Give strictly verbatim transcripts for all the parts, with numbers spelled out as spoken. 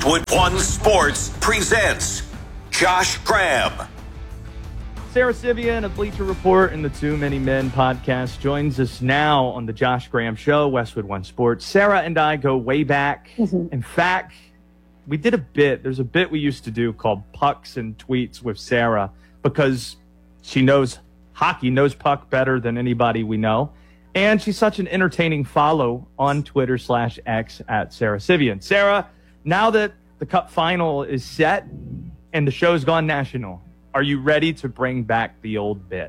Westwood One Sports presents Josh Graham. Sara Civian of Bleacher Report and the Too Many Men podcast joins us now on the Josh Graham Show, Westwood One Sports. Sara and I go way back. Mm-hmm. In fact, we did a bit. There's a bit we used to do called Pucks and Tweets with Sara because she knows hockey, knows puck better than anybody we know. And she's such an entertaining follow on Twitter slash X at Sara Civian. Sara, now that the Cup final is set and the show's gone national, are you ready to bring back the old bit?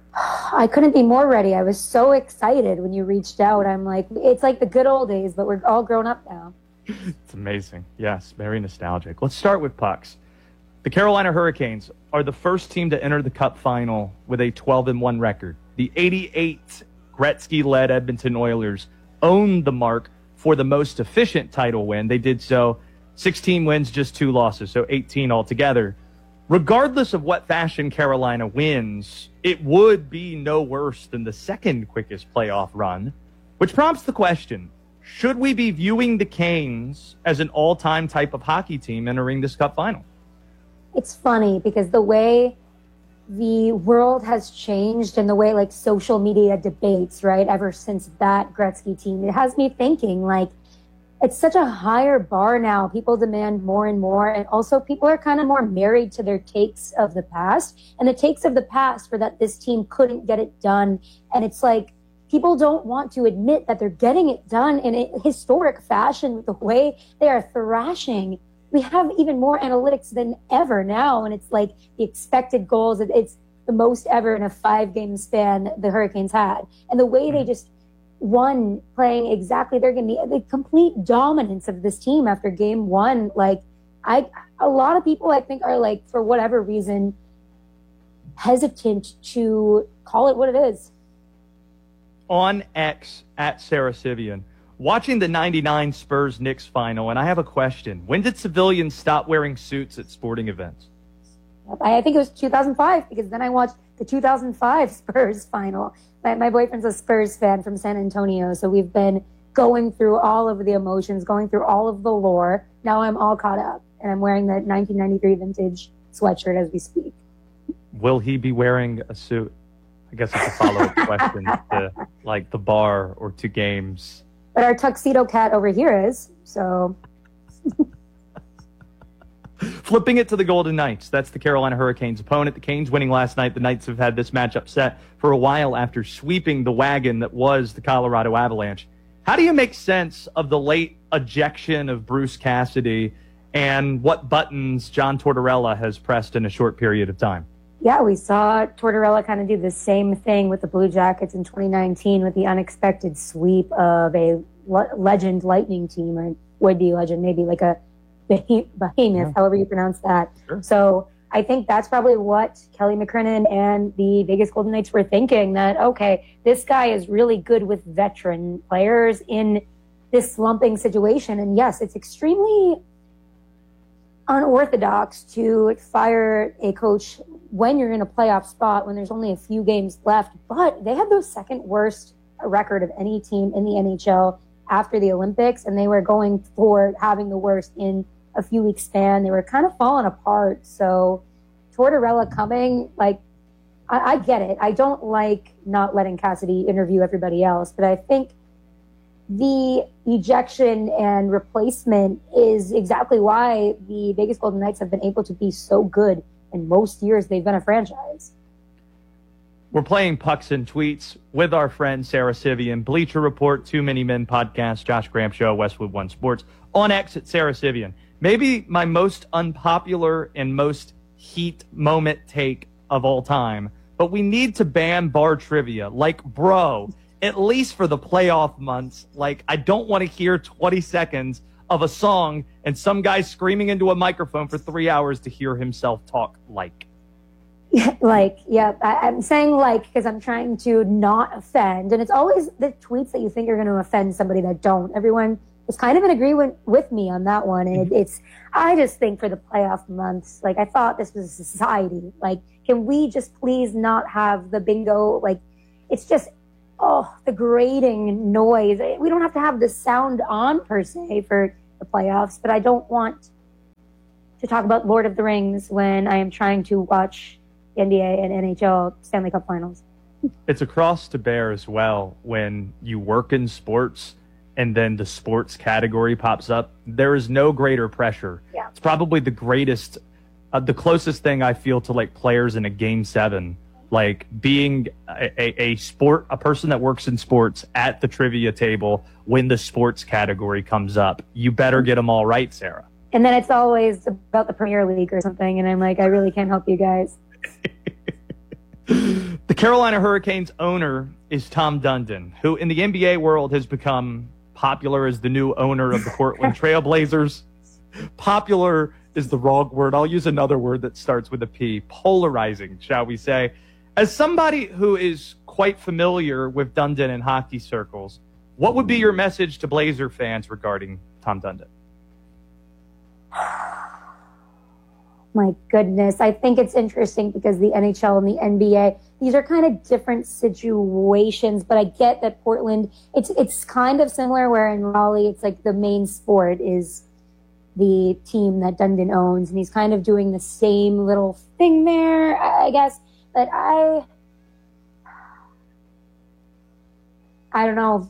I couldn't be more ready. I was so excited when you reached out. I'm like, it's like the good old days, but we're all grown up now. It's amazing. Yes, very nostalgic. Let's start with pucks. The Carolina Hurricanes are the first team to enter the Cup final with a twelve and one record. The eighty-eight Gretzky-led Edmonton Oilers owned the mark for the most efficient title win. They did so sixteen wins, just two losses, so eighteen altogether. Regardless of what fashion Carolina wins, it would be no worse than the second quickest playoff run, which prompts the question, should we be viewing the Canes as an all-time type of hockey team entering this Cup final? It's funny because the way the world has changed and the way like social media debates, right, ever since that Gretzky team, it has me thinking like it's such a higher bar now. People demand more and more. And also people are kind of more married to their takes of the past. And the takes of the past were that this team couldn't get it done. And it's like people don't want to admit that they're getting it done in a historic fashion with the way they are thrashing. We have even more analytics than ever now. And it's like the expected goals. It's the most ever in a five-game span the Hurricanes had. And the way they just won playing exactly, they're going to be the complete dominance of this team after game one. Like, I, a lot of people I think are like, for whatever reason, hesitant to call it what it is. On X at Sara Civian, watching the ninety-nine Spurs-Knicks final, and I have a question. When did civilians stop wearing suits at sporting events? I think it was two thousand five, because then I watched the two thousand five Spurs final. My, my boyfriend's a Spurs fan from San Antonio, so we've been going through all of the emotions, going through all of the lore. Now I'm all caught up, and I'm wearing the nineteen ninety-three vintage sweatshirt as we speak. Will he be wearing a suit? I guess it's a follow-up question to, like, the bar or to games. But our tuxedo cat over here is, so... Flipping it to the Golden Knights. That's the Carolina Hurricanes' opponent. The Canes winning last night. The Knights have had this matchup set for a while after sweeping the wagon that was the Colorado Avalanche. How do you make sense of the late ejection of Bruce Cassidy and what buttons John Tortorella has pressed in a short period of time? Yeah, we saw Tortorella kind of do the same thing with the Blue Jackets in twenty nineteen with the unexpected sweep of a le- legend Lightning team, or would-be legend, maybe like a Behemoth, yeah. however you pronounce that. Sure. So I think that's probably what Kelly McCrimmon and the Vegas Golden Knights were thinking, that, okay, this guy is really good with veteran players in this slumping situation. And yes, it's extremely unorthodox to fire a coach when you're in a playoff spot, when there's only a few games left. But they had the second worst record of any team in the N H L after the Olympics, and they were going for having the worst in a few weeks span. They were kind of falling apart. So Tortorella coming, like, I, I get it. I don't like not letting Cassidy interview everybody else, but I think the ejection and replacement is exactly why the Vegas Golden Knights have been able to be so good in most years they've been a franchise. We're playing Pucks and Tweets with our friend Sara Civian, Bleacher Report, Too Many Men podcast, Josh Graham Show, Westwood One Sports, on X at Sara Civian. Maybe my most unpopular and most heat moment take of all time, but we need to ban bar trivia. Like, bro, at least for the playoff months, like, I don't want to hear twenty seconds of a song and some guy screaming into a microphone for three hours to hear himself talk like. Like, yeah, I, I'm saying like because I'm trying to not offend. And it's always the tweets that you think are going to offend somebody that don't. Everyone is kind of in agreement with me on that one. And it, it's, I just think for the playoff months, like, I thought this was a society. Like, can we just please not have the bingo? Like, it's just, oh, the grating noise. We don't have to have the sound on per se for the playoffs, but I don't want to talk about Lord of the Rings when I am trying to watch N B A and N H L Stanley Cup Finals. It's a cross to bear as well when you work in sports and then the sports category pops up. There is no greater pressure. Yeah. It's probably the greatest, uh, the closest thing I feel to like players in a game seven, like being a, a, a sport, a person that works in sports at the trivia table when the sports category comes up. You better get them all right, Sarah. And then it's always about the Premier League or something. And I'm like, I really can't help you guys. The Carolina Hurricanes owner is Tom Dundon, who in the N B A world has become popular as the new owner of the Portland Trail Blazers. Popular is the wrong word. I'll use another word that starts with a P. Polarizing, shall we say. As somebody who is quite familiar with Dundon in hockey circles, what would be your message to Blazer fans regarding Tom Dundon? My goodness. I think it's interesting because the N H L and the N B A, these are kind of different situations, but I get that Portland, it's it's kind of similar where in Raleigh, it's like the main sport is the team that Dundon owns, and he's kind of doing the same little thing there, I guess. But I, I don't know.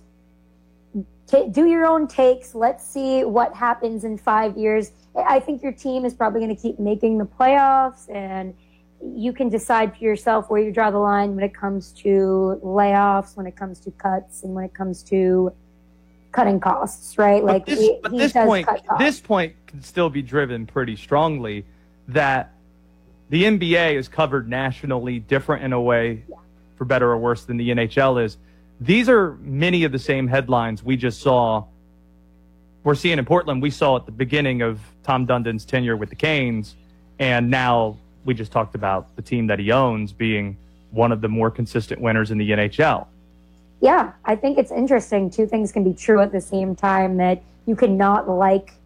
T- do your own takes. Let's see what happens in five years. I think your team is probably going to keep making the playoffs, and you can decide for yourself where you draw the line when it comes to layoffs, when it comes to cuts, and when it comes to cutting costs, right? Like, but this, he, but he this does point, cut costs. this point can still be driven pretty strongly that the N B A is covered nationally different in a way, Yeah. for better or worse, than the N H L is. These are many of the same headlines we just saw. We're seeing in Portland, we saw at the beginning of Tom Dundon's tenure with the Canes, and now we just talked about the team that he owns being one of the more consistent winners in the N H L. Yeah, I think it's interesting. Two things can be true at the same time, that you cannot like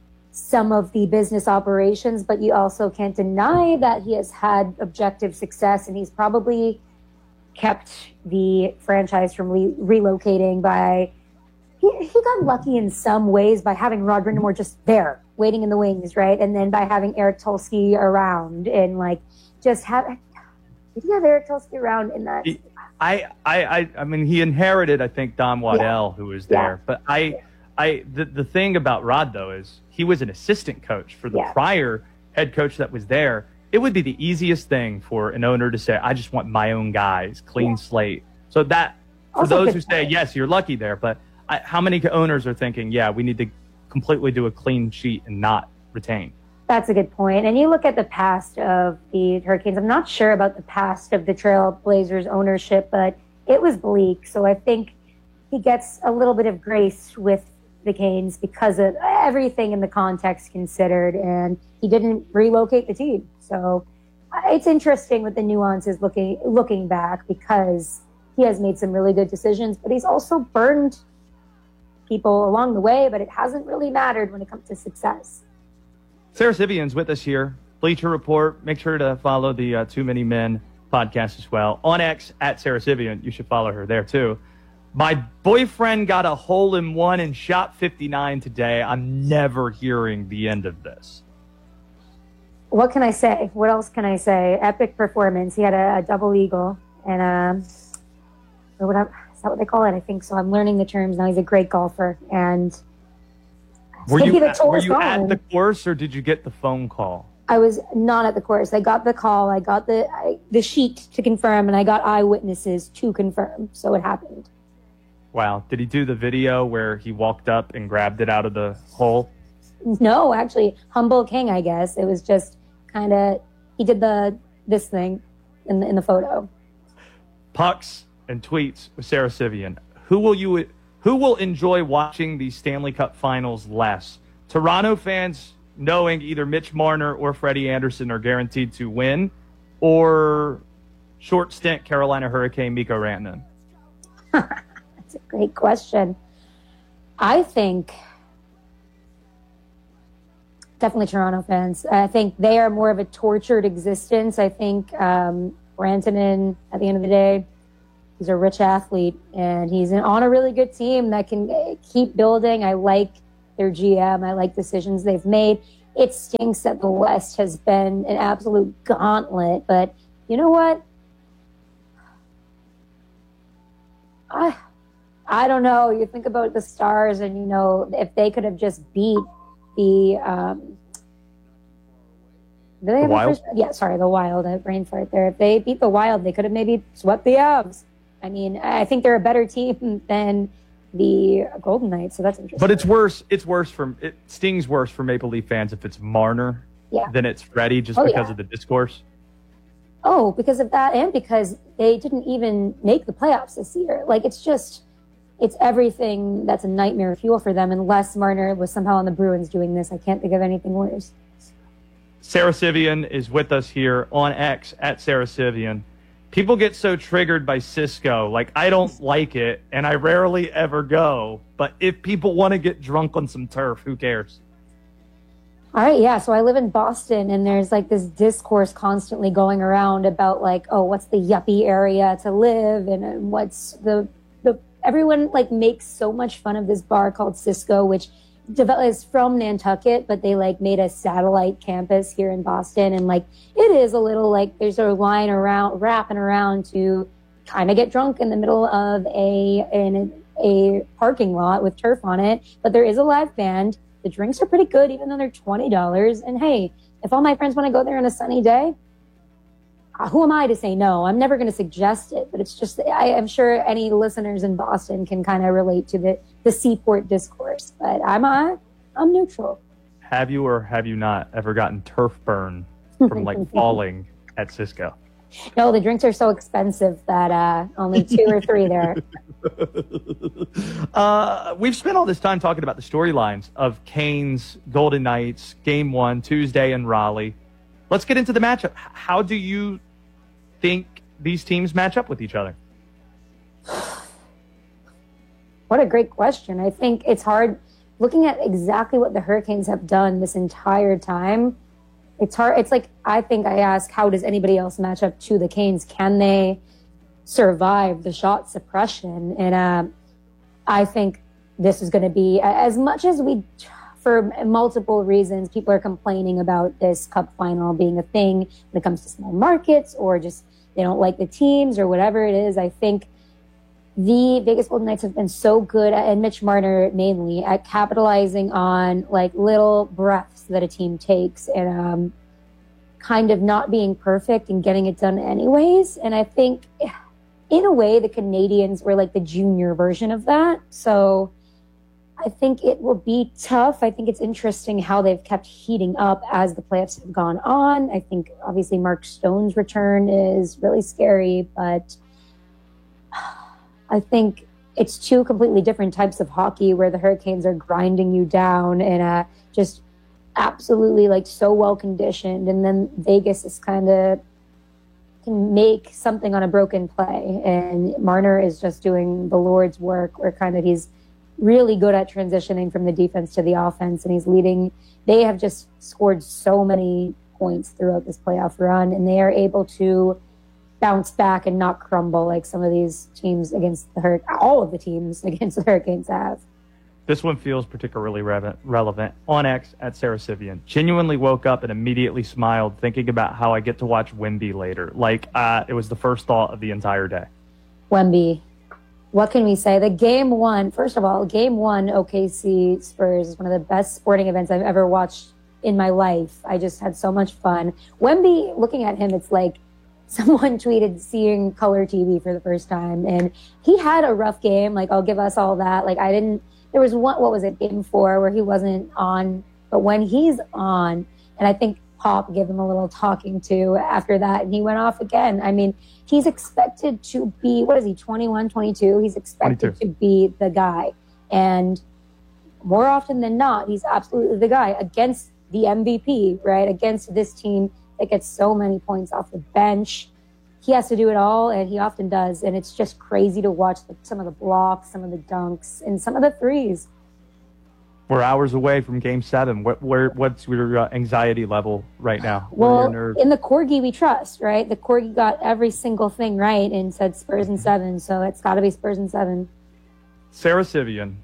some of the business operations, but you also can't deny that he has had objective success, and he's probably kept the franchise from re- relocating by... He, he got lucky in some ways by having Rod Brindamore just there, waiting in the wings, right? And then by having Eric Tulsky around and, like, just have... Did he have Eric Tulsky around in that? He, I, I, I, I mean, he inherited, I think, Don Waddell, yeah. who was there. Yeah. But I, yeah. I, the, the thing about Rod, though, is he was an assistant coach for the yeah. prior head coach that was there. It would be the easiest thing for an owner to say, I just want my own guys, clean yeah. slate. So that, for also those who say, point. yes, you're lucky there, but I, how many owners are thinking, yeah, we need to completely do a clean sheet and not retain? That's a good point. And you look at the past of the Hurricanes. I'm not sure about the past of the Trailblazers ownership, but it was bleak. So I think he gets a little bit of grace with the Canes because of everything in the context considered. And he didn't relocate the team. So it's interesting with the nuances looking looking back, because he has made some really good decisions, but he's also burned people along the way, but it hasn't really mattered when it comes to success. Sara Civian's with us here. Bleacher Report. Make sure to follow the uh, Too Many Men podcast as well. On X, at Sara Civian. You should follow her there, too. My boyfriend got a hole-in-one and shot fifty-nine today. I'm never hearing the end of this. What can I say? What else can I say? Epic performance. He had a, a double eagle. And, um, or whatever. Is that what they call it? I think so. I'm learning the terms now. He's a great golfer. And... Were you, at, were you at the course, or did you get the phone call? I was not at the course. I got the call. I got the I, the sheet to confirm, and I got eyewitnesses to confirm. So it happened. Wow. Did he do the video where he walked up and grabbed it out of the hole? No, actually, humble king, I guess. It was just kind of, he did the this thing in the, in the photo. Pucks and tweets with Sara Civian. Who will you... Who will enjoy watching the Stanley Cup Finals less? Toronto fans knowing either Mitch Marner or Freddie Anderson are guaranteed to win, or short stint Carolina Hurricane Mikko Rantanen? That's a great question. I think definitely Toronto fans. I think they are more of a tortured existence. I think um, Rantanen, at the end of the day, he's a rich athlete, and he's on a really good team that can keep building. I like their G M. I like decisions they've made. it stinks that the West has been an absolute gauntlet. But you know what? I, I don't know. You think about the Stars, and you know, if they could have just beat the, um, do they have the a Wild? First, yeah, sorry, the Wild. I brain fart there. If they beat the Wild, they could have maybe swept the Avs. I mean, I think they're a better team than the Golden Knights, so that's interesting. But it's worse. It's worse for it stings worse for Maple Leaf fans if it's Marner yeah. than it's Freddie, just oh, because yeah. of the discourse. Oh, because of that, and because they didn't even make the playoffs this year. Like, it's just, it's everything that's a nightmare fuel for them. Unless Marner was somehow on the Bruins doing this, I can't think of anything worse. Sarah Sivian is with us here on X at Sarah Sivian. People get so triggered by Cisco. Like, I don't like it, and I rarely ever go. But if people want to get drunk on some turf, who cares? All right, yeah. So I live in Boston, and there's like this discourse constantly going around about like, oh, what's the yuppie area to live, and, and what's the the everyone like makes so much fun of this bar called Cisco, which is from Nantucket, but they like made a satellite campus here in Boston, and like it is a little like there's a line around wrapping around to kind of get drunk in the middle of a in a parking lot with turf on it. But there is a live band. The drinks are pretty good, even though they're twenty dollars. And hey, if all my friends want to go there on a sunny day, who am I to say no? I'm never going to suggest it, but it's just, I am sure any listeners in Boston can kind of relate to the, the seaport discourse, but I'm, uh, I'm neutral. Have you or have you not ever gotten turf burn from like falling at Cisco? No, the drinks are so expensive that uh, only two or three there. uh, we've spent all this time talking about the storylines of Canes, Golden Knights, game one, Tuesday in Raleigh. Let's get into the matchup. How do you think these teams match up with each other? What a great question. I think it's hard looking at exactly what the Hurricanes have done this entire time. It's hard. It's like, I think I ask, how does anybody else match up to the Canes? Can they survive the shot suppression? And uh, I think this is going to be, as much as we, for multiple reasons, people are complaining about this cup final being a thing when it comes to small markets, or just they don't like the teams or whatever it is. I think the Vegas Golden Knights have been so good at, and Mitch Marner mainly, at capitalizing on like little breaths that a team takes and um, kind of not being perfect and getting it done anyways. And I think in a way the Canadians were like the junior version of that. So I think it will be tough. I think it's interesting how they've kept heating up as the playoffs have gone on. I think obviously Mark Stone's return is really scary, but I think it's two completely different types of hockey where the Hurricanes are grinding you down and uh, just absolutely like so well conditioned. And then Vegas is kind of can make something on a broken play. And Marner is just doing the Lord's work where kind of he's really good at transitioning from the defense to the offense. And he's leading. They have just scored so many points throughout this playoff run, and they are able to bounce back and not crumble like some of these teams against the Hurricanes, all of the teams against the Hurricanes have. This one feels particularly re- relevant. On X at Sarah Sivian. Genuinely woke up and immediately smiled thinking about how I get to watch Wemby later. Like, uh, it was the first thought of the entire day. Wemby. What can we say? The game one, first of all, game one O K C Spurs is one of the best sporting events I've ever watched in my life. I just had so much fun. Wemby, looking at him, it's like someone tweeted seeing color T V for the first time, and he had a rough game. Like, I'll give us all that. Like, I didn't, there was one, what was it, game four, where he wasn't on, but when he's on, and I think Pop gave him a little talking to after that, and he went off again. I mean, he's expected to be, what is he, twenty-one, twenty-two? He's expected twenty-two. to be the guy. And more often than not, he's absolutely the guy against the M V P, right? Against this team that gets so many points off the bench. He has to do it all, and he often does. And it's just crazy to watch the, some of the blocks, some of the dunks, and some of the threes. We're hours away from Game Seven. What, where, what's your uh, anxiety level right now? Well, your nerves? in the Corgi we trust, right? The Corgi got every single thing right and said Spurs in seven, so it's got to be Spurs in seven. Sarah Sivian,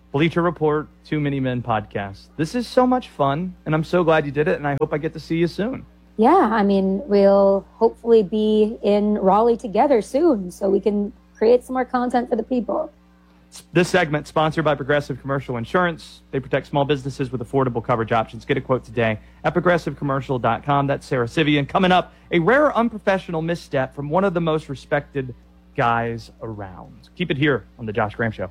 Bleacher Report, Too Many Men podcast. This is so much fun, and I'm so glad you did it, and I hope I get to see you soon. Yeah, I mean, we'll hopefully be in Raleigh together soon so we can create some more content for the people. This segment sponsored by Progressive Commercial Insurance. They protect small businesses with affordable coverage options. Get a quote today at progressive commercial dot com. That's Sarah Sivian. Coming up, a rare unprofessional misstep from one of the most respected guys around. Keep it here on The Josh Graham Show.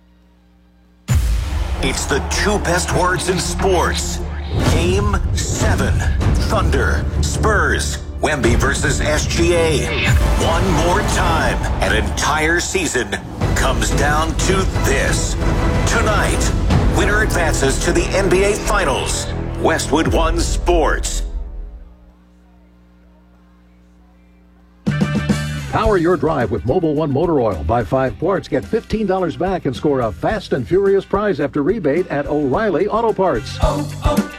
It's the two best words in sports. Game seven. Thunder, Spurs, Wemby versus S G A. One more time, an entire season comes down to this. Tonight, winner advances to the N B A Finals. Westwood One Sports. Power your drive with Mobil One Motor Oil. Buy five quarts, get fifteen dollars back, and score a fast and furious prize after rebate at O'Reilly Auto Parts. Oh,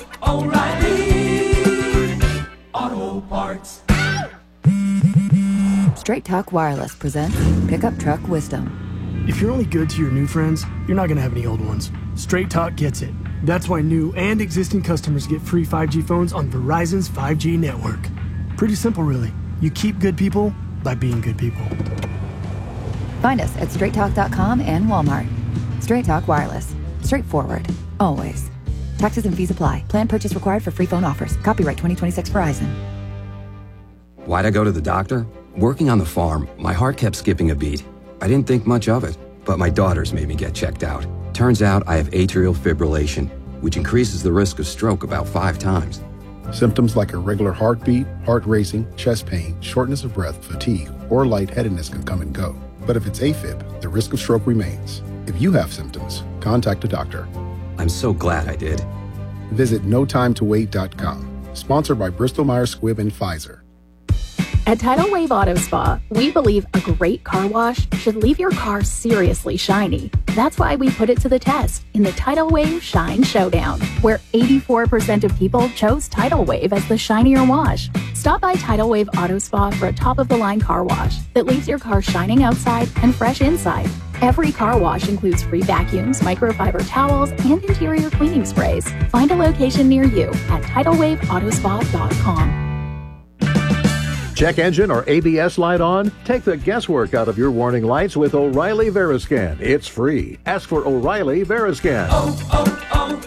oh, oh, O'Reilly Auto Parts. Straight Talk Wireless presents Pickup Truck Wisdom. If you're only good to your new friends, you're not going to have any old ones. Straight Talk gets it. That's why new and existing customers get free five G phones on Verizon's five G network. Pretty simple, really. You keep good people by being good people. Find us at straight talk dot com and Walmart. Straight Talk Wireless. Straightforward. Always. Taxes and fees apply. Plan purchase required for free phone offers. Copyright twenty twenty-six Verizon. Why'd I go to the doctor? Working on the farm, my heart kept skipping a beat. I didn't think much of it, but my daughters made me get checked out. Turns out I have atrial fibrillation, which increases the risk of stroke about five times. Symptoms like irregular heartbeat, heart racing, chest pain, shortness of breath, fatigue, or lightheadedness can come and go. But if it's AFib, the risk of stroke remains. If you have symptoms, contact a doctor. I'm so glad I did. Visit no time to wait dot com. Sponsored by Bristol Myers Squibb and Pfizer. At Tidal Wave Auto Spa, we believe a great car wash should leave your car seriously shiny. That's why we put it to the test in the Tidal Wave Shine Showdown, where eighty-four percent of people chose Tidal Wave as the shinier wash. Stop by Tidal Wave Auto Spa for a top-of-the-line car wash that leaves your car shining outside and fresh inside. Every car wash includes free vacuums, microfiber towels, and interior cleaning sprays. Find a location near you at tidal wave auto spa dot com. Check engine or A B S light on? Take the guesswork out of your warning lights with O'Reilly Veriscan. It's free. Ask for O'Reilly Veriscan. Oh,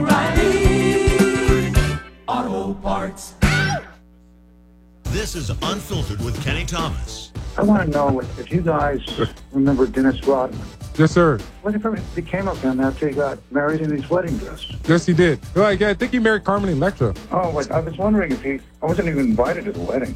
oh, oh, O'Reilly Auto Parts. This is Unfiltered with Kenny Thomas. I want to know if you guys remember Dennis Rodman. Yes, sir. Whatever became of him after he got married in his wedding dress. Yes, he did. Well, yeah, I think he married Carmen Electra. Oh, but I was wondering if he... I wasn't even invited to the wedding.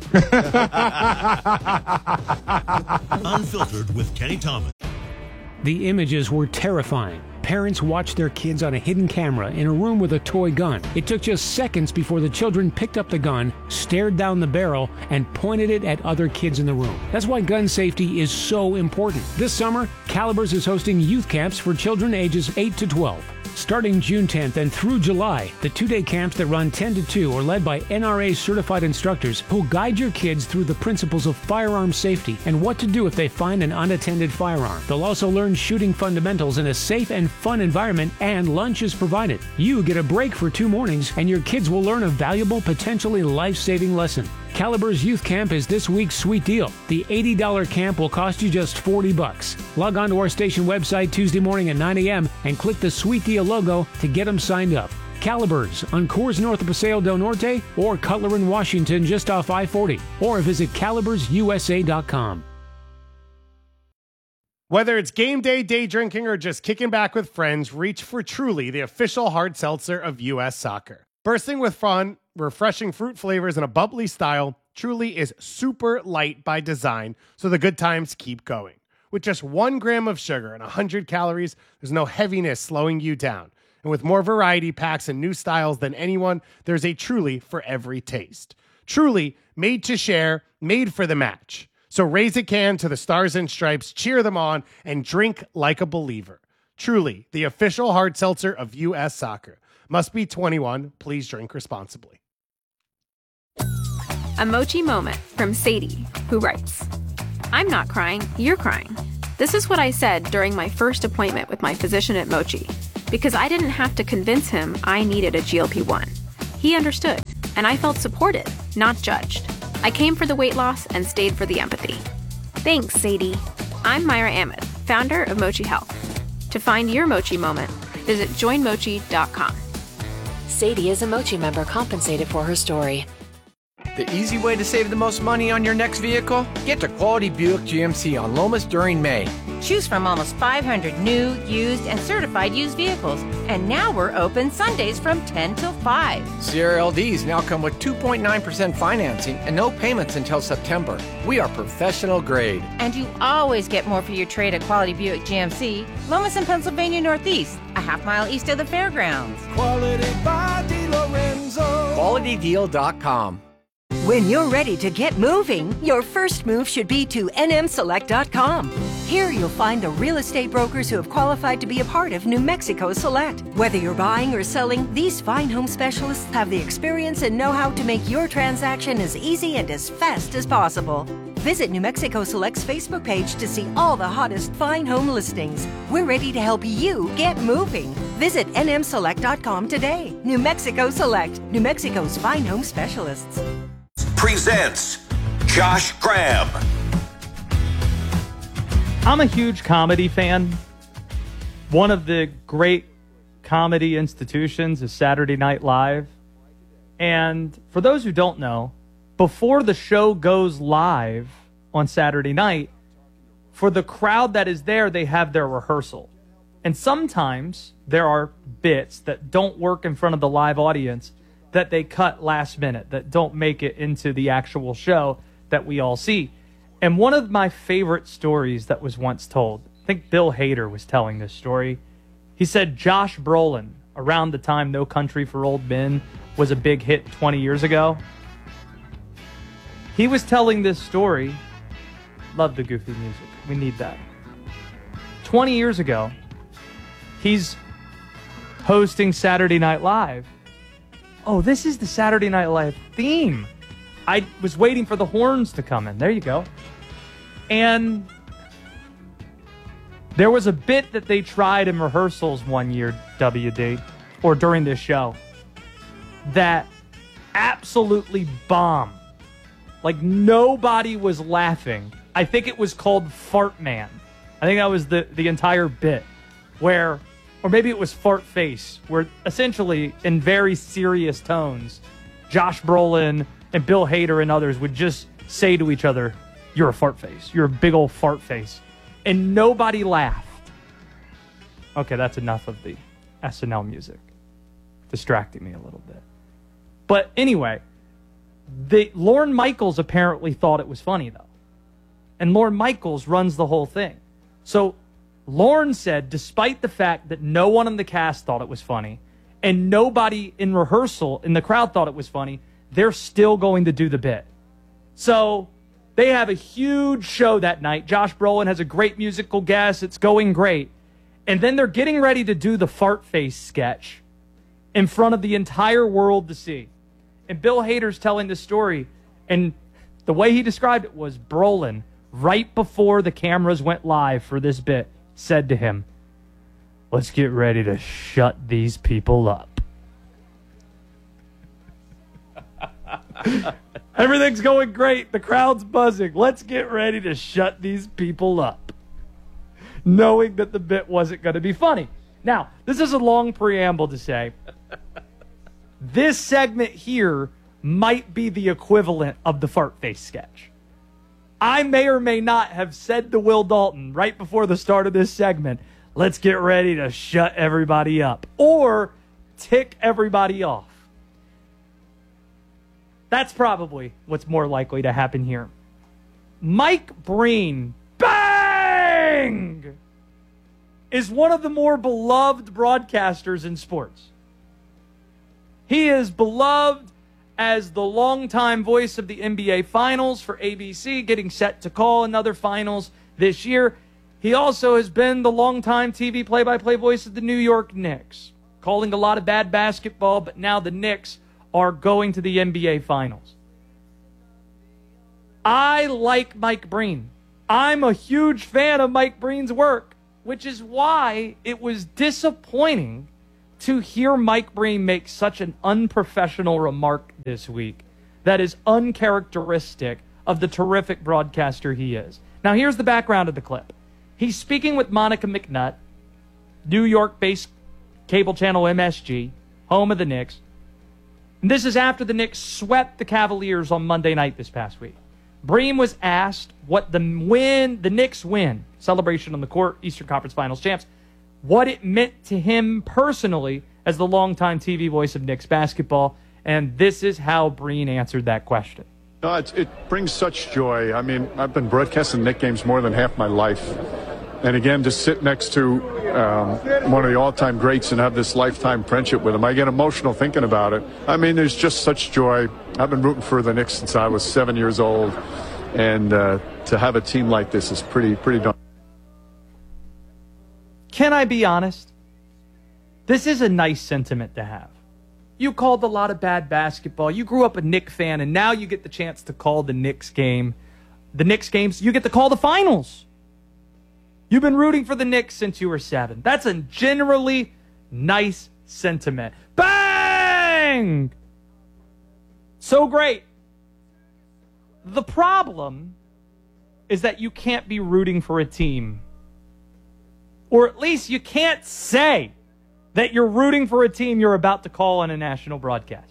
Unfiltered with Kenny Thomas. The images were terrifying. Parents watched their kids on a hidden camera in a room with a toy gun. It took just seconds before the children picked up the gun, stared down the barrel, and pointed it at other kids in the room. That's why gun safety is so important. This summer, Calibers is hosting youth camps for children ages eight to twelve. Starting June tenth and through July, the two-day camps that run ten to two are led by N R A-certified instructors who'll guide your kids through the principles of firearm safety and what to do if they find an unattended firearm. They'll also learn shooting fundamentals in a safe and fun environment, and lunch is provided. You get a break for two mornings, and your kids will learn a valuable, potentially life-saving lesson. Calibers Youth Camp is this week's sweet deal. The eighty dollars camp will cost you just forty bucks. Log on to our station website Tuesday morning at nine a.m. and click the Sweet Deal logo to get them signed up. Calibers on Coors north of Paseo del Norte or Cutler in Washington just off I forty, or visit calibers u s a dot com. Whether it's game day, day drinking, or just kicking back with friends, reach for Truly, the official hard seltzer of U S Soccer. Bursting with fun, refreshing fruit flavors, and a bubbly style, Truly is super light by design, so the good times keep going. With just one gram of sugar and one hundred calories, there's no heaviness slowing you down. And with more variety packs and new styles than anyone, there's a Truly for every taste. Truly, made to share, made for the match. So raise a can to the Stars and Stripes, cheer them on, and drink like a believer. Truly, the official hard seltzer of U S Soccer. Must be twenty-one. Please drink responsibly. A mochi moment from Sadie, who writes, I'm not crying, you're crying. This is what I said during my first appointment with my physician at Mochi, because I didn't have to convince him I needed a G L P one. He understood, and I felt supported, not judged. I came for the weight loss and stayed for the empathy. Thanks, Sadie. I'm Myra Ahmed, founder of Mochi Health. To find your Mochi moment, visit join mochi dot com. Sadie is a Mochi member compensated for her story. The easy way to save the most money on your next vehicle? Get to Quality Buick G M C on Lomas during May. Choose from almost five hundred new, used, and certified used vehicles. And now we're open Sundays from ten till five. Sierra L Ds now come with two point nine percent financing and no payments until September. We are professional grade. And you always get more for your trade at Quality Buick G M C, Lomas and Pennsylvania Northeast, a half mile east of the fairgrounds. Quality by DiLorenzo. quality deal dot com. When you're ready to get moving, your first move should be to N M select dot com. Here you'll find the real estate brokers who have qualified to be a part of New Mexico Select. Whether you're buying or selling, these fine home specialists have the experience and know-how to make your transaction as easy and as fast as possible. Visit New Mexico Select's Facebook page to see all the hottest fine home listings. We're ready to help you get moving. Visit N M select dot com today. New Mexico Select, New Mexico's fine home specialists. Presents Josh Graham. I'm a huge comedy fan. One of the great comedy institutions is Saturday Night Live. And for those who don't know, before the show goes live on Saturday night, for the crowd that is there, they have their rehearsal. And sometimes there are bits that don't work in front of the live audience that they cut last minute, that don't make it into the actual show that we all see. And one of my favorite stories that was once told, I think Bill Hader was telling this story. He said Josh Brolin, around the time No Country for Old Men was a big hit twenty years ago, he was telling this story. Love the goofy music. We need that. twenty years ago, he's hosting Saturday Night Live. Oh, this is the Saturday Night Live theme. I was waiting for the horns to come in. There you go. And there was a bit that they tried in rehearsals one year, W D, or during this show, that absolutely bombed. Like, nobody was laughing. I think it was called Fart Man. I think that was the, the entire bit where... Or maybe it was Fart Face, where essentially, in very serious tones, Josh Brolin and Bill Hader and others would just say to each other, "You're a fart face. You're a big old fart face." And nobody laughed. Okay, that's enough of the S N L music. Distracting me a little bit. But anyway, the, Lorne Michaels apparently thought it was funny, though. And Lorne Michaels runs the whole thing. So... Lorne said, despite the fact that no one in the cast thought it was funny and nobody in rehearsal in the crowd thought it was funny, they're still going to do the bit. So they have a huge show that night. Josh Brolin has a great musical guest. It's going great. And then they're getting ready to do the fart face sketch in front of the entire world to see. And Bill Hader's telling the story, and the way he described it was Brolin, right before the cameras went live for this bit, said to him, "Let's get ready to shut these people up." Everything's going great. The crowd's buzzing. Let's get ready to shut these people up. Knowing that the bit wasn't going to be funny. Now, this is a long preamble to say, this segment here might be the equivalent of the fart face sketch. I may or may not have said to Will Dalton right before the start of this segment, "Let's get ready to shut everybody up," or tick everybody off. That's probably what's more likely to happen here. Mike Breen, bang, is one of the more beloved broadcasters in sports. He is beloved as the longtime voice of the N B A Finals for A B C, getting set to call another Finals this year. He also has been the longtime T V play-by-play voice of the New York Knicks, calling a lot of bad basketball, but now the Knicks are going to the N B A Finals. I like Mike Breen. I'm a huge fan of Mike Breen's work, which is why it was disappointing to hear Mike Breen make such an unprofessional remark this week that is uncharacteristic of the terrific broadcaster he is. Now, here's the background of the clip. He's speaking with Monica McNutt, New York-based cable channel M S G, home of the Knicks. And this is after the Knicks swept the Cavaliers on Monday night this past week. Breen was asked what the win, the Knicks win, celebration on the court, Eastern Conference Finals champs, what it meant to him personally as the longtime T V voice of Knicks basketball. And this is how Breen answered that question. No, it's, it brings such joy. I mean, I've been broadcasting Knicks games more than half my life. And again, to sit next to um, one of the all-time greats and have this lifetime friendship with him, I get emotional thinking about it. I mean, there's just such joy. I've been rooting for the Knicks since I was seven years old. And uh, to have a team like this is pretty, pretty darn. Can I be honest? This is a nice sentiment to have. You called a lot of bad basketball. You grew up a Knicks fan, and now you get the chance to call the Knicks game. The Knicks games, you get to call the finals. You've been rooting for the Knicks since you were seven. That's a generally nice sentiment. Bang! So great. The problem is that you can't be rooting for a team. Or at least you can't say that you're rooting for a team you're about to call on a national broadcast.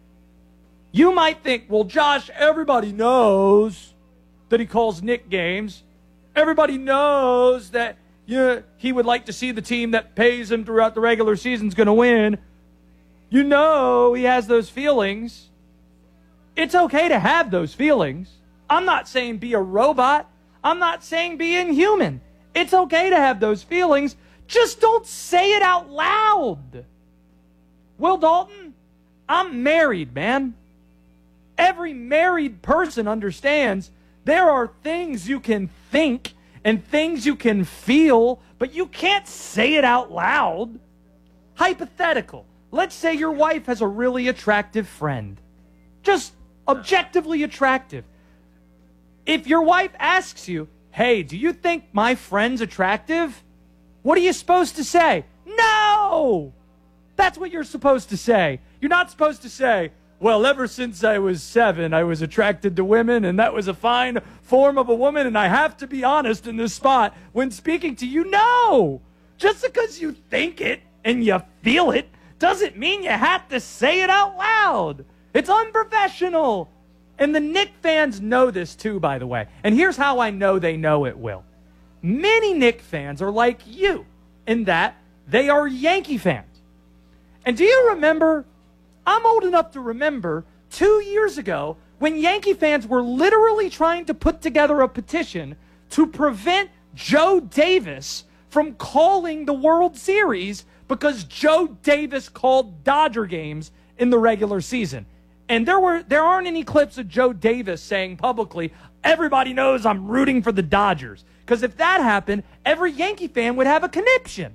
You might think, well, Josh, everybody knows that he calls Knick games. Everybody knows that yeah, he would like to see the team that pays him throughout the regular season's going to win. You know he has those feelings. It's okay to have those feelings. I'm not saying be a robot. I'm not saying be inhuman. It's okay to have those feelings. Just don't say it out loud. Will Dalton, I'm married, man. Every married person understands there are things you can think and things you can feel, but you can't say it out loud. Hypothetical. Let's say your wife has a really attractive friend. Just objectively attractive. If your wife asks you, hey, do you think my friend's attractive? What are you supposed to say? No! That's what you're supposed to say. You're not supposed to say, well, ever since I was seven, I was attracted to women, and that was a fine form of a woman, and I have to be honest in this spot when speaking to you. No! Just because you think it and you feel it doesn't mean you have to say it out loud. It's unprofessional. And the Knicks fans know this too, by the way. And here's how I know they know it, Will. Many Knicks fans are like you in that they are Yankee fans. And do you remember, I'm old enough to remember, two years ago when Yankee fans were literally trying to put together a petition to prevent Joe Davis from calling the World Series because Joe Davis called Dodger games in the regular season. And there were there aren't any clips of Joe Davis saying publicly, everybody knows I'm rooting for the Dodgers. Because if that happened, every Yankee fan would have a conniption.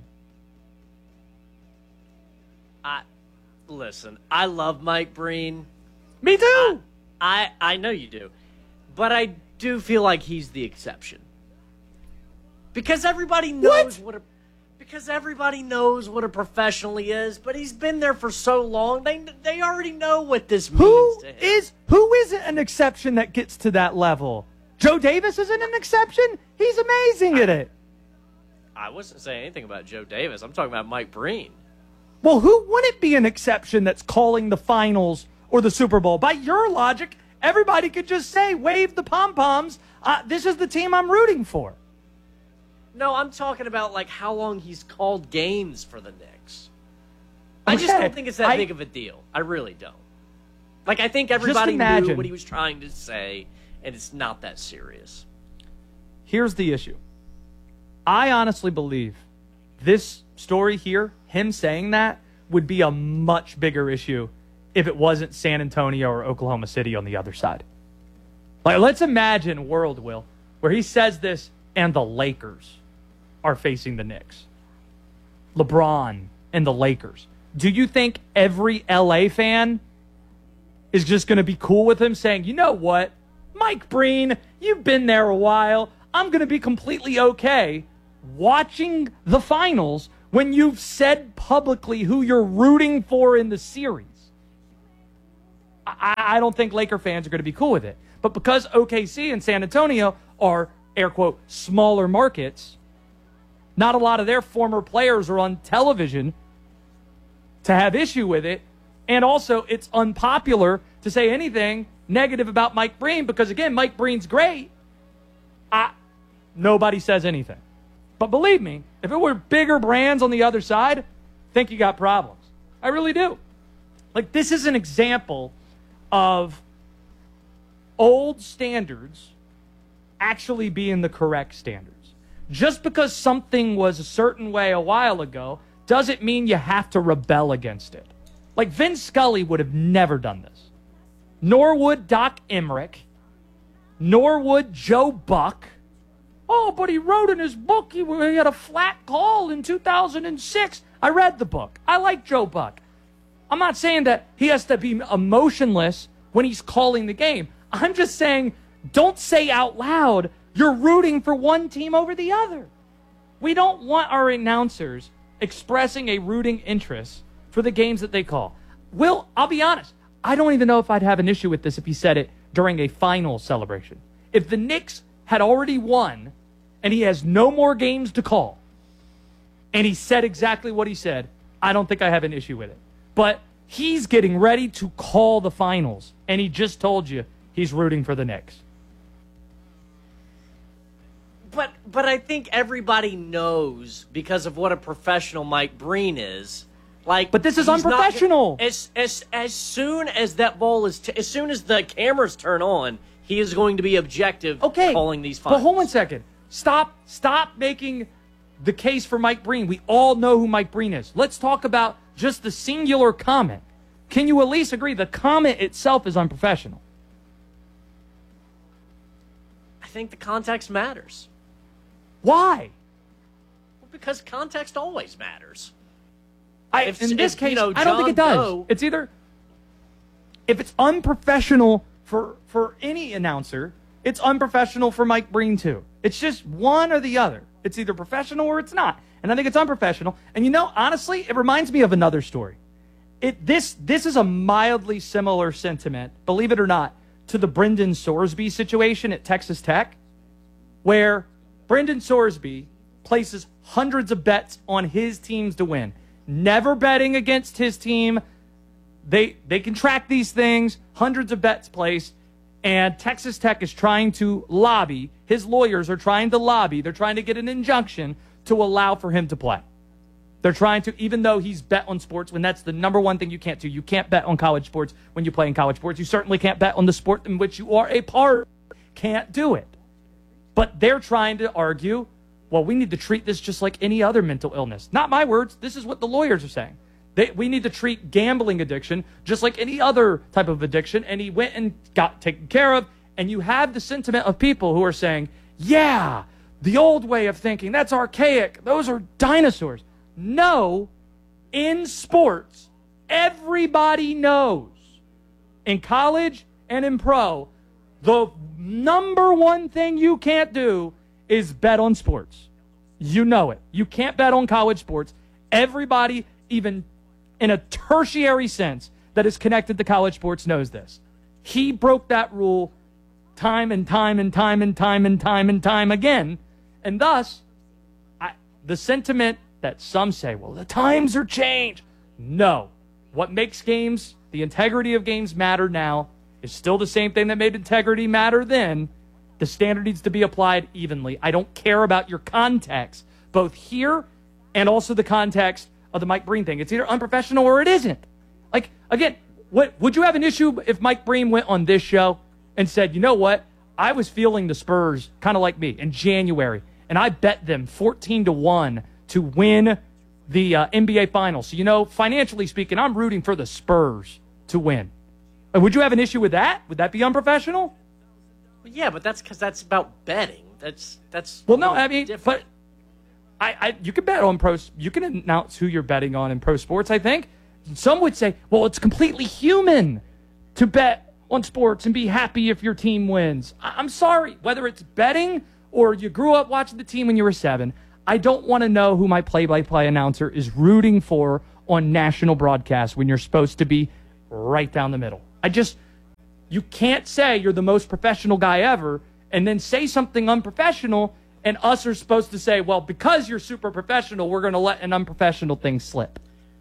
I listen, I love Mike Breen. Me too. I, I I know you do. But I do feel like he's the exception. Because everybody knows what, what a because everybody knows what a professional he is, but he's been there for so long, they they already know what this means who to him. Is, who isn't an exception that gets to that level? Joe Davis isn't an exception? He's amazing at it. I wasn't saying anything about Joe Davis. I'm talking about Mike Breen. Well, who wouldn't be an exception that's calling the finals or the Super Bowl? By your logic, everybody could just say, wave the pom-poms, uh, this is the team I'm rooting for. No, I'm talking about like how long he's called games for the Knicks. I Okay. just don't think it's that I- big of a deal. I really don't. Like, I think everybody knew imagine. what he was trying to say, and it's not that serious. Here's the issue. I honestly believe this story here, him saying that, would be a much bigger issue if it wasn't San Antonio or Oklahoma City on the other side. Like, let's imagine a world, Will, where he says this and the Lakers are facing the Knicks. LeBron and the Lakers. Do you think every L A fan is just going to be cool with him saying, you know what, Mike Breen, you've been there a while. I'm going to be completely okay watching the finals when you've said publicly who you're rooting for in the series. I, I don't think Laker fans are going to be cool with it. But because O K C and San Antonio are, air quote, smaller markets, not a lot of their former players are on television to have issue with it. And also, it's unpopular to say anything negative about Mike Breen because, again, Mike Breen's great. I, nobody says anything. But believe me, if it were bigger brands on the other side, I think you got problems. I really do. Like, this is an example of old standards actually being the correct standards. Just because something was a certain way a while ago doesn't mean you have to rebel against it. Like, Vince Scully would have never done this. Nor would Doc Emmerich. Nor would Joe Buck. Oh, but he wrote in his book he, he had a flat call in two thousand six. I read the book. I like Joe Buck. I'm not saying that he has to be emotionless when he's calling the game. I'm just saying don't say out loud you're rooting for one team over the other. We don't want our announcers expressing a rooting interest for the games that they call. Will, I'll be honest, I don't even know if I'd have an issue with this if he said it during a final celebration. If the Knicks had already won and he has no more games to call and he said exactly what he said, I don't think I have an issue with it. But he's getting ready to call the finals and he just told you he's rooting for the Knicks. But but I think everybody knows because of what a professional Mike Breen is. Like, but this is unprofessional. Not, as as as soon as that ball is, t- as soon as the cameras turn on, he is going to be objective. Okay, calling these finals. But hold one second. Stop stop making the case for Mike Breen. We all know who Mike Breen is. Let's talk about just the singular comment. Can you at least agree the comment itself is unprofessional? I think the context matters. Why? Well, because context always matters. I, if, in this if, case, you know, I don't think it does. Doe, it's either, if it's unprofessional for, for any announcer, it's unprofessional for Mike Breen too. It's just one or the other. It's either professional or it's not. And I think it's unprofessional. And you know, honestly, it reminds me of another story. It this this is a mildly similar sentiment, believe it or not, to the Brendan Sorsby situation at Texas Tech, where Brendan Sorsby places hundreds of bets on his teams to win. Never betting against his team. They they can track these things. Hundreds of bets placed. And Texas Tech is trying to lobby. His lawyers are trying to lobby. They're trying to get an injunction to allow for him to play. They're trying to, even though he's bet on sports, when that's the number one thing you can't do. You can't bet on college sports when you play in college sports. You certainly can't bet on the sport in which you are a part. Can't do it. But they're trying to argue, well, we need to treat this just like any other mental illness. Not my words. This is what the lawyers are saying. They, we need to treat gambling addiction just like any other type of addiction. And he went and got taken care of. And you have the sentiment of people who are saying, yeah, the old way of thinking, that's archaic. Those are dinosaurs. No, in sports, everybody knows, in college and in pro, the number one thing you can't do is bet on sports. You know it. You can't bet on college sports. Everybody, even in a tertiary sense that is connected to college sports, knows this. He broke that rule time and time and time and time and time and time again. And thus, I, the sentiment that some say, well, the times are changed. No. What makes games, the integrity of games matter now is still the same thing that made integrity matter then. The standard needs to be applied evenly. I don't care about your context, both here and also the context of the Mike Breen thing. It's either unprofessional or it isn't. Like, again, what would you have an issue if Mike Breen went on this show and said, you know what? I was feeling the Spurs kind of like me in January, and I bet them fourteen to one to win the uh, N B A Finals. So, you know, financially speaking, I'm rooting for the Spurs to win. Uh, would you have an issue with that? Would that be unprofessional? Well, yeah, but that's because that's about betting. That's that's well, no, I mean, different. but I, I, you can bet on pro. You can announce who you're betting on in pro sports. I think some would say, well, it's completely human to bet on sports and be happy if your team wins. I, I'm sorry, whether it's betting or you grew up watching the team when you were seven. I don't want to know who my play-by-play announcer is rooting for on national broadcast when you're supposed to be right down the middle. I just, you can't say you're the most professional guy ever and then say something unprofessional, and us are supposed to say, well, because you're super professional, we're going to let an unprofessional thing slip.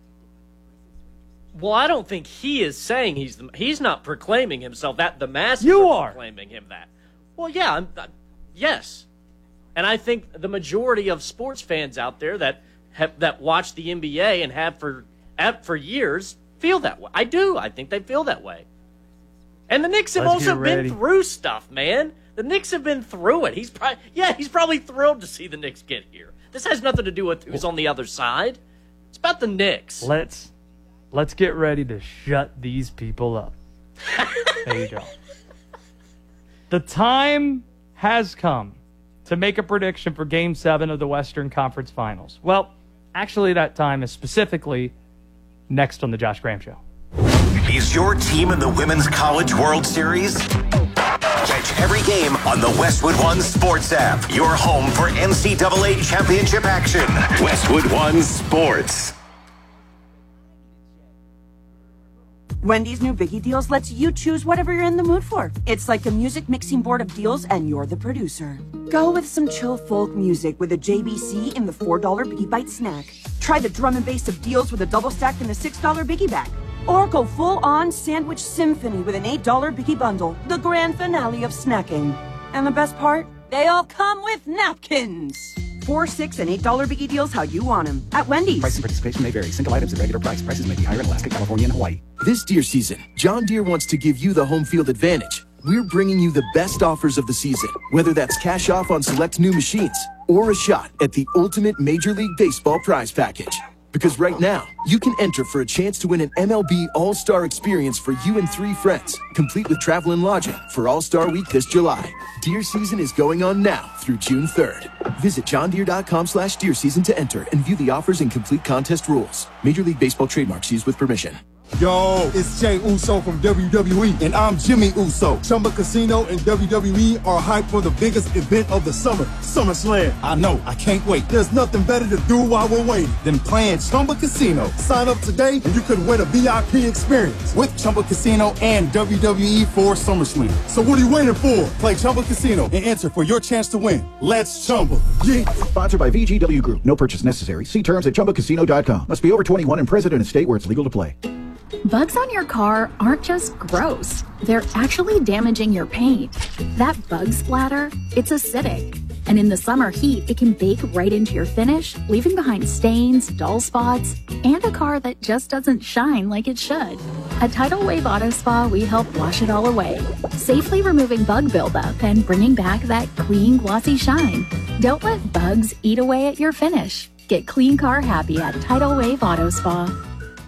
Well, I don't think he is saying he's the, he's not proclaiming himself that. The masses you are are proclaiming him that. Well, yeah, I'm, uh, yes. And I think the majority of sports fans out there that have, that watch the N B A and have for have for years feel that way. I do. I think they feel that way. And the Knicks have Let's also get been ready. through stuff, man. The Knicks have been through it. He's probably yeah, he's probably thrilled to see the Knicks get here. This has nothing to do with who's on the other side. It's about the Knicks. Let's let's get ready to shut these people up. There you go. The time has come to make a prediction for Game seven of the Western Conference Finals. Well, actually, that time is specifically next on the Josh Graham Show. Is your team in the Women's College World Series? Catch every game on the Westwood One Sports app. Your home for N C double A championship action. Westwood One Sports. Wendy's new Biggie Deals lets you choose whatever you're in the mood for. It's like a music mixing board of deals, and you're the producer. Go with some chill folk music with a J B C in the four dollar Biggie Bite snack. Try the drum and bass of deals with a double stack in the six dollar Biggie Bag. Or go full-on sandwich symphony with an eight dollar Biggie Bundle, the grand finale of snacking. And the best part? They all come with napkins. Four, six, and eight dollar Biggie Deals how you want them. At Wendy's. Price and participation may vary. Single items at regular price. Prices may be higher in Alaska, California, and Hawaii. This deer season, John Deere wants to give you the home field advantage. We're bringing you the best offers of the season, whether that's cash off on select new machines or a shot at the ultimate Major League Baseball prize package. Because right now, you can enter for a chance to win an M L B All-Star experience for you and three friends, complete with travel and lodging for All-Star Week this July. Deer season is going on now through June third. Visit johndeere.com slash deer season to enter and view the offers and complete contest rules. Major League Baseball trademarks used with permission. Yo, it's Jay Uso from W W E, and I'm Jimmy Uso. Chumba Casino and W W E are hyped for the biggest event of the summer, SummerSlam. I know, I can't wait. There's nothing better to do while we're waiting than playing Chumba Casino. Sign up today, and you could win a V I P experience with Chumba Casino and W W E for SummerSlam. So what are you waiting for? Play Chumba Casino and enter for your chance to win. Let's Chumba. Yeah. Sponsored by V G W Group. No purchase necessary. See terms at chumba casino dot com. Must be over twenty-one and present in a state where it's legal to play. Bugs on your car aren't just gross. They're actually damaging your paint. That bug splatter, it's acidic. And in the summer heat, it can bake right into your finish, leaving behind stains, dull spots, and a car that just doesn't shine like it should. At Tidal Wave Auto Spa, we help wash it all away, safely removing bug buildup and bringing back that clean, glossy shine. Don't let bugs eat away at your finish. Get clean car happy at Tidal Wave Auto Spa.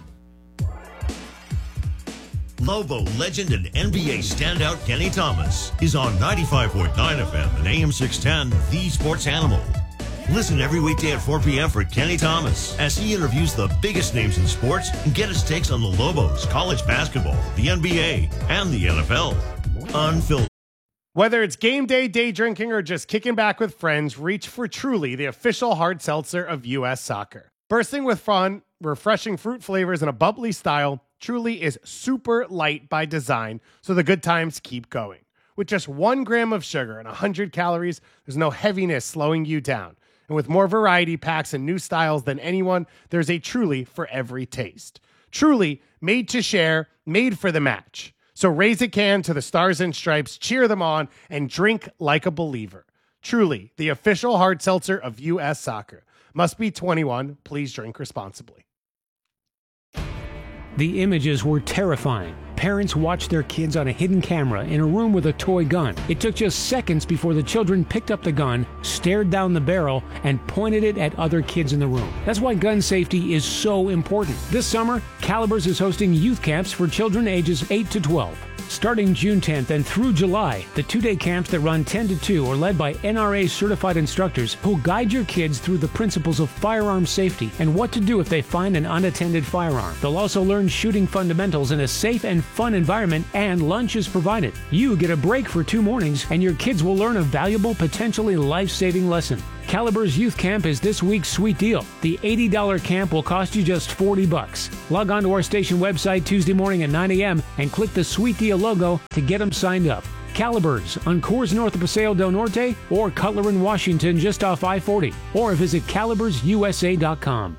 Lobo legend and N B A standout Kenny Thomas is on ninety-five point nine F M and A M six ten, The Sports Animal. Listen every weekday at four p.m. for Kenny Thomas as he interviews the biggest names in sports and get his takes on the Lobos, college basketball, the N B A, and the N F L. Unfiltered. Whether it's game day, day drinking, or just kicking back with friends, reach for Truly, the official hard seltzer of U S Soccer. Bursting with fun, refreshing fruit flavors, and a bubbly style, Truly is super light by design, so the good times keep going. With just one gram of sugar and one hundred calories, there's no heaviness slowing you down. And with more variety packs and new styles than anyone, there's a Truly for every taste. Truly, made to share, made for the match. So raise a can to the Stars and Stripes, cheer them on, and drink like a believer. Truly, the official hard seltzer of U S Soccer. Must be twenty-one. Please drink responsibly. The images were terrifying. Parents watched their kids on a hidden camera in a room with a toy gun. It took just seconds before the children picked up the gun, stared down the barrel, and pointed it at other kids in the room. That's why gun safety is so important. This summer, Calibers is hosting youth camps for children ages eight to twelve. Starting June tenth and through July, the two-day camps that run ten to two are led by N R A-certified instructors who'll guide your kids through the principles of firearm safety and what to do if they find an unattended firearm. They'll also learn shooting fundamentals in a safe and fun environment, and lunch is provided. You get a break for two mornings, and your kids will learn a valuable, potentially life-saving lesson. Caliber's Youth Camp is this week's sweet deal. The eighty dollars camp will cost you just forty bucks. Log on to our station website Tuesday morning at nine a.m. and click the Sweet Deal logo to get them signed up. Caliber's on Coors north of Paseo del Norte, or Cutler in Washington just off I forty, or visit calibers u s a dot com.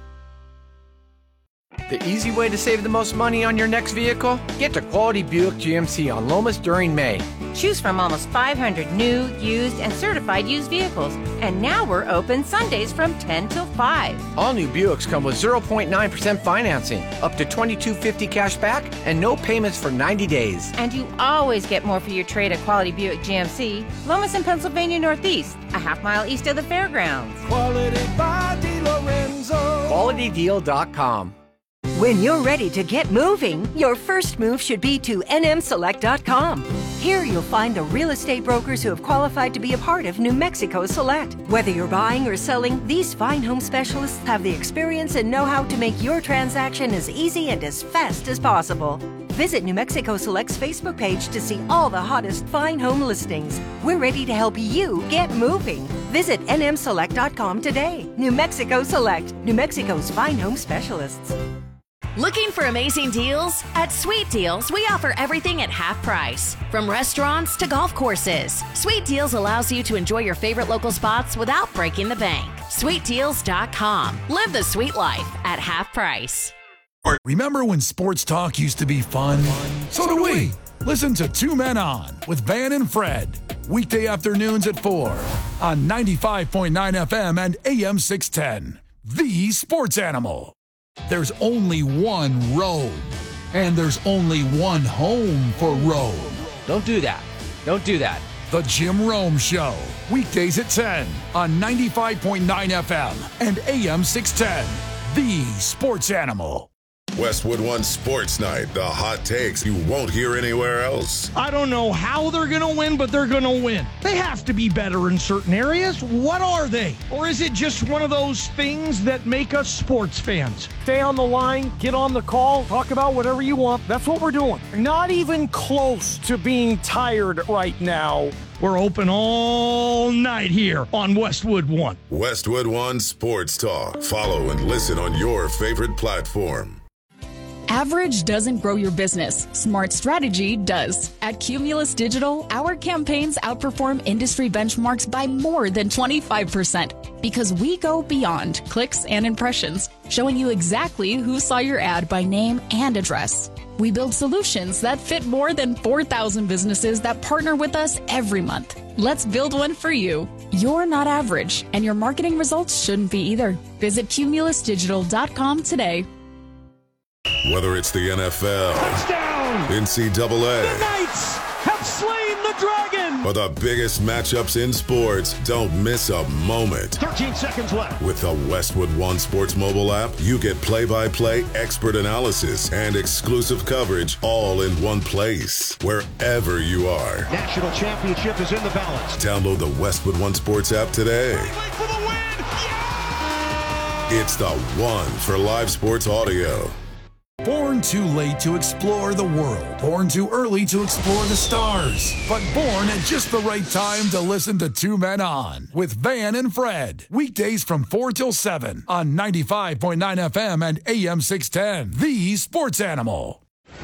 The easy way to save the most money on your next vehicle? Get to Quality Buick G M C on Lomas during May. Choose from almost five hundred new, used, and certified used vehicles. And now we're open Sundays from ten till five. All new Buicks come with zero point nine percent financing, up to twenty-two fifty cash back, and no payments for ninety days. And you always get more for your trade at Quality Buick G M C, Lomas in Pennsylvania Northeast, a half mile east of the fairgrounds. Quality by DiLorenzo. quality deal dot com. When you're ready to get moving, your first move should be to N M select dot com. Here you'll find the real estate brokers who have qualified to be a part of New Mexico Select. Whether you're buying or selling, these fine home specialists have the experience and know-how to make your transaction as easy and as fast as possible. Visit New Mexico Select's Facebook page to see all the hottest fine home listings. We're ready to help you get moving. Visit N M select dot com today. New Mexico Select, New Mexico's fine home specialists. Looking for amazing deals? At Sweet Deals, we offer everything at half price. From restaurants to golf courses, Sweet Deals allows you to enjoy your favorite local spots without breaking the bank. sweet deals dot com. Live the sweet life at half price. Remember when sports talk used to be fun? So do we. Listen to Two Men On with Van and Fred. Weekday afternoons at four on ninety-five point nine F M and A M six ten. The Sports Animal. There's only one road, and there's only one home for Rome. Don't do that. Don't do that. The Jim Rome Show, weekdays at ten on ninety-five point nine F M and A M six ten. The Sports Animal. Westwood One Sports Night, the hot takes you won't hear anywhere else. I don't know how they're going to win, but they're going to win. They have to be better in certain areas. What are they? Or is it just one of those things that make us sports fans? Stay on the line, get on the call, talk about whatever you want. That's what we're doing. Not even close to being tired right now. We're open all night here on Westwood One. Westwood One Sports Talk. Follow and listen on your favorite platform. Average doesn't grow your business. Smart strategy does. At Cumulus Digital, our campaigns outperform industry benchmarks by more than twenty-five percent because we go beyond clicks and impressions, showing you exactly who saw your ad by name and address. We build solutions that fit more than four thousand businesses that partner with us every month. Let's build one for you. You're not average, and your marketing results shouldn't be either. Visit cumulus digital dot com today. Whether it's the N F L, touchdown, N C double A, the Knights have slain the dragon, or the biggest matchups in sports, don't miss a moment. thirteen seconds left. With the Westwood One Sports mobile app, you get play-by-play expert analysis and exclusive coverage all in one place, wherever you are. National championship is in the balance. Download the Westwood One Sports app today. For the win. Yeah! It's the one for live sports audio. Born too late to explore the world. Born too early to explore the stars. But born at just the right time to listen to Two Men On with Van and Fred. Weekdays from four till seven on ninety-five point nine F M and A M six ten. The Sports Animal.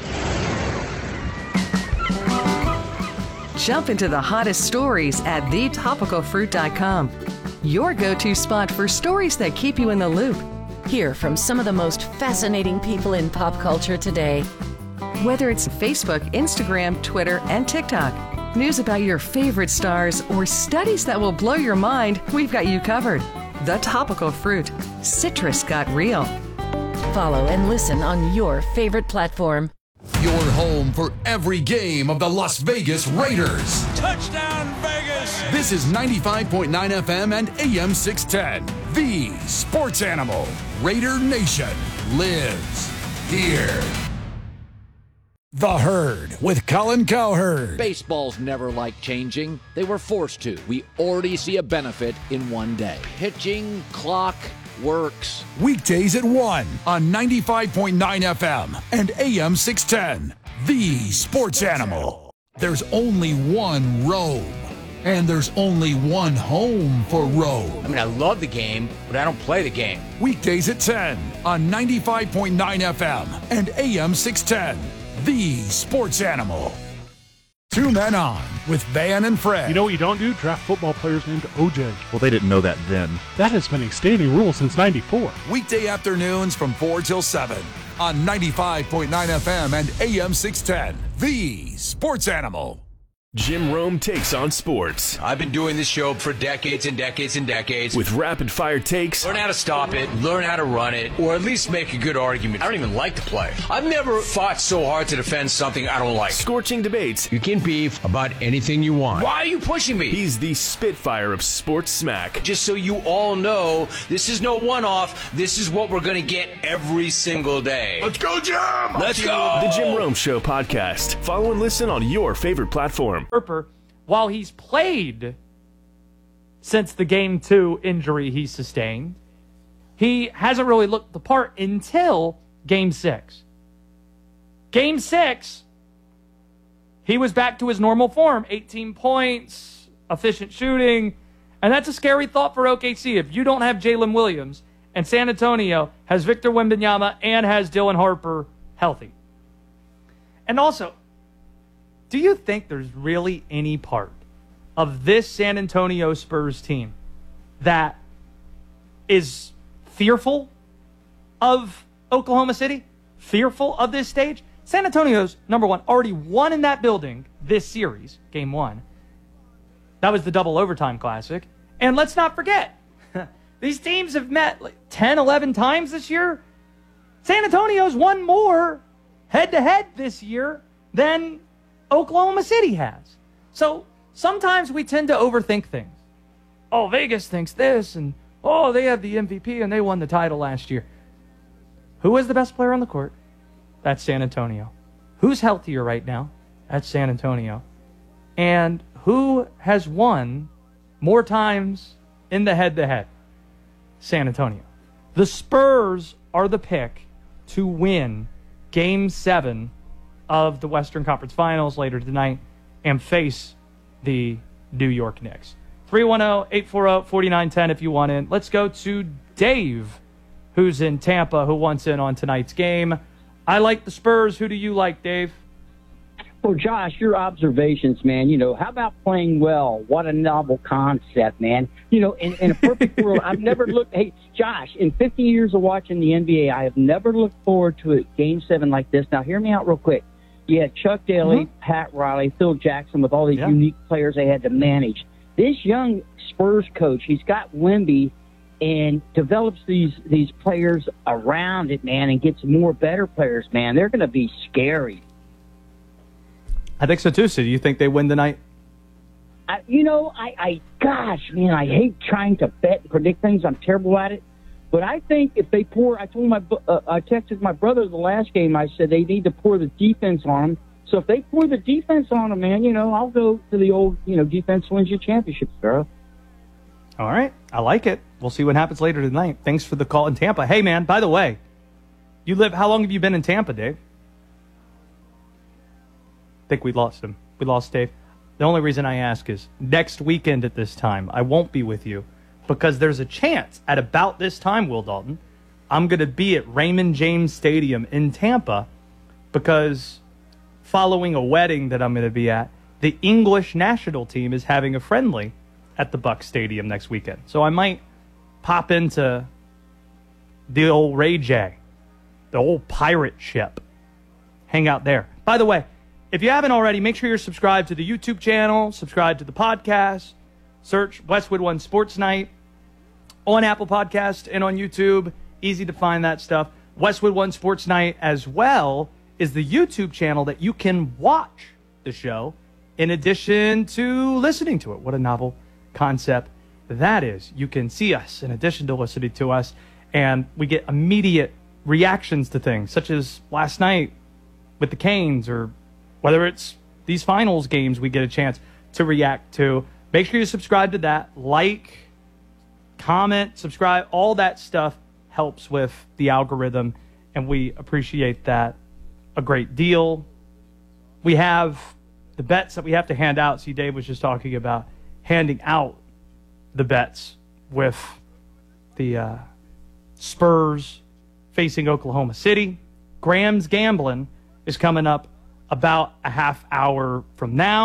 Jump into the hottest stories at the topical fruit dot com. Your go-to spot for stories that keep you in the loop. Hear from some of the most fascinating people in pop culture today. Whether it's Facebook, Instagram, Twitter, and TikTok, news about your favorite stars, or studies that will blow your mind, we've got you covered. The Topical Fruit. Citrus got real. Follow and listen on your favorite platform. Your home for every game of the Las Vegas Raiders. Touchdown, Vegas! This is ninety-five point nine F M and A M six ten. The Sports Animal. Raider Nation lives here. The Herd with Colin Cowherd. Baseballs never like changing. They were forced to. We already see a benefit in one day. Pitching, clock, works. Weekdays at one on ninety-five point nine F M and A M six ten. The Sports Animal. There's only one Rome, and there's only one home for Rome. I mean, I love the game, but I don't play the game. Weekdays at ten on ninety-five point nine F M and A M six ten. The Sports Animal. Two Men On with Van and Fred. You know what you don't do? Draft football players named O J. Well, they didn't know that then. That has been a standing rule since ninety-four. Weekday afternoons from four till seven on ninety-five point nine F M and A M six ten. The Sports Animal. Jim Rome takes on sports. I've been doing this show for decades and decades and decades. With rapid-fire takes. Learn how to stop it, learn how to run it, or at least make a good argument. I don't even like the play. I've never fought so hard to defend something I don't like. Scorching debates. You can beef about anything you want. Why are you pushing me? He's the Spitfire of sports smack. Just so you all know, this is no one-off. This is what we're going to get every single day. Let's go, Jim! Let's go! The Jim Rome Show podcast. Follow and listen on your favorite platform. Harper, while he's played since the game two injury he sustained, he hasn't really looked the part until game six. Game six, he was back to his normal form, eighteen points, efficient shooting, and that's a scary thought for O K C. If you don't have Jalen Williams and San Antonio has Victor Wembanyama and has Dylan Harper healthy. And also, do you think there's really any part of this San Antonio Spurs team that is fearful of Oklahoma City? Fearful of this stage? San Antonio's, number one, already won in that building this series, game one. That was the double overtime classic. And let's not forget, these teams have met like ten, eleven times this year. San Antonio's won more head-to-head this year than Oklahoma City has. So sometimes we tend to overthink things. Oh, Vegas thinks this, and oh, they have the M V P and they won the title last year. Who is the best player on the court? That's San Antonio. Who's healthier right now? That's San Antonio. And who has won more times in the head-to-head? San Antonio. The Spurs are the pick to win Game seven of the Western Conference Finals later tonight and face the New York Knicks. three one zero, eight four zero, four nine one zero if you want in. Let's go to Dave, who's in Tampa, who wants in on tonight's game. I like the Spurs. Who do you like, Dave? Well, Josh, your observations, man, you know, how about playing well? What a novel concept, man. You know, in, in a perfect world, I've never looked, hey, Josh, in fifty years of watching the N B A, I have never looked forward to a game seven like this. Now, hear me out real quick. You had Chuck Daly, mm-hmm. Pat Riley, Phil Jackson with all these yeah. unique players they had to manage. This young Spurs coach, he's got Wemby and develops these, these players around it, man, and gets more better players, man. They're going to be scary. I think so, too. So do you think they win tonight? I, you know, I, I, gosh, man, I hate trying to bet and predict things. I'm terrible at it. But I think if they pour, I told my, uh, I texted my brother the last game. I said they need to pour the defense on them. So if they pour the defense on them, man, you know, I'll go to the old, you know, defense wins your championship, bro. All right, I like it. We'll see what happens later tonight. Thanks for the call in Tampa. Hey, man, by the way, you live. How long have you been in Tampa, Dave? I think we lost him. We lost Dave. The only reason I ask is next weekend at this time, I won't be with you because there's a chance at about this time, Will Dalton, I'm going to be at Raymond James Stadium in Tampa because following a wedding that I'm going to be at, the English national team is having a friendly at the Bucs Stadium next weekend. So I might pop into the old Ray J, the old pirate ship, hang out there. By the way, if you haven't already, make sure you're subscribed to the YouTube channel, subscribe to the podcast, search Westwood One Sports Night on Apple Podcast and on YouTube. Easy to find that stuff. Westwood One Sports Night as well is the YouTube channel that you can watch the show in addition to listening to it. What a novel concept that is. You can see us in addition to listening to us, and we get immediate reactions to things, such as last night with the Canes, or whether it's these finals games we get a chance to react to. Make sure you subscribe to that. Like, comment, subscribe. All that stuff helps with the algorithm, and we appreciate that a great deal. We have the bets that we have to hand out. See, Dave was just talking about handing out the bets with the uh, Spurs facing Oklahoma City. Graham's Gambling is coming up about a half hour from now.